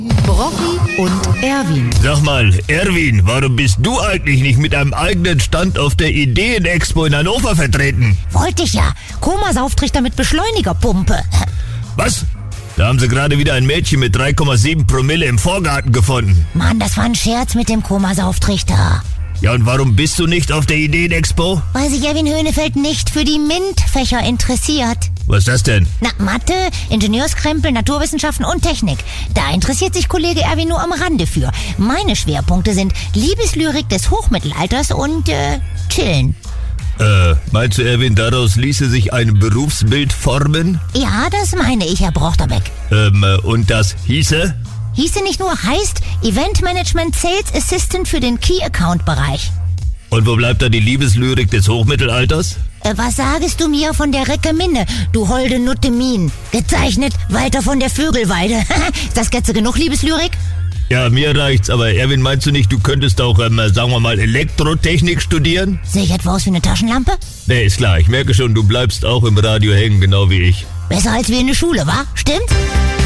Brocchi und Erwin. Sag mal, Erwin, warum bist du eigentlich nicht mit einem eigenen Stand auf der Ideen-Expo in Hannover vertreten? Wollte ich ja. Komasaufträchter mit Beschleunigerpumpe. Was? Da haben sie gerade wieder ein Mädchen mit 3,7 Promille im Vorgarten gefunden. Mann, das war ein Scherz mit dem Komasaufträchter. Ja, und warum bist du nicht auf der Ideen-Expo? Weil sich Erwin Höhnefeld nicht für die MINT-Fächer interessiert. Was ist das denn? Na, Mathe, Ingenieurskrempel, Naturwissenschaften und Technik. Da interessiert sich Kollege Erwin nur am Rande für. Meine Schwerpunkte sind Liebeslyrik des Hochmittelalters und, Chillen. Meinst du, Erwin, daraus ließe sich ein Berufsbild formen? Ja, das meine ich, Herr Brochterbeck. Und das hieße? Hieße nicht nur, heißt Event Management Sales Assistant für den Key Account Bereich. Und wo bleibt da die Liebeslyrik des Hochmittelalters? Was sagst du mir von der Recke Minne, du holde Nutte Mien? Gezeichnet Walter von der Vögelweide. Ist das Skizze genug Liebeslyrik? Ja, mir reicht's, aber Erwin, meinst du nicht, du könntest auch, sagen wir mal, Elektrotechnik studieren? Sehe ich etwa aus wie eine Taschenlampe? Nee, ist klar, ich merke schon, du bleibst auch im Radio hängen, genau wie ich. Besser als wir in der Schule, wa? Stimmt?